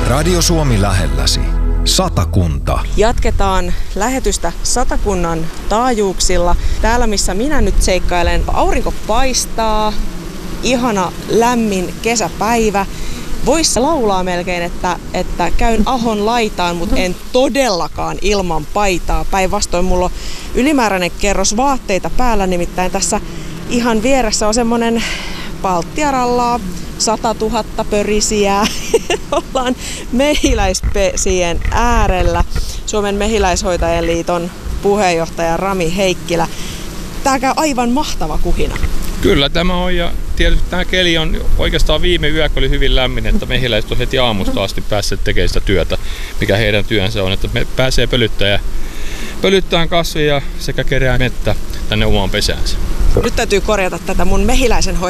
Radio Suomi lähelläsi. Satakunta. Jatketaan lähetystä Satakunnan taajuuksilla. Täällä missä minä nyt seikkailen, aurinko paistaa, ihana lämmin kesäpäivä. Voisi laulaa melkein, että käyn ahon laitaan, mutta en todellakaan ilman paitaa. Päinvastoin mulla on ylimääräinen kerros vaatteita päällä, nimittäin tässä ihan vieressä on semmonen Baltiarallaa, 100 000 pörisijää. Ollaan mehiläispesien äärellä. Suomen mehiläishoitajien liiton puheenjohtaja Rami Heikkilä. Tää käy aivan mahtava kuhina. Kyllä tämä on, ja tietysti tämä keli on oikeastaan viime yö oli hyvin lämmin, että mehiläiset on heti aamusta asti päässeet tekemään sitä työtä, mikä heidän työnsä on, että me pääsee pölyttämään kasveja sekä kerää mettä tänne omaan pesäänsä. Nyt täytyy korjata tätä mun mehiläisen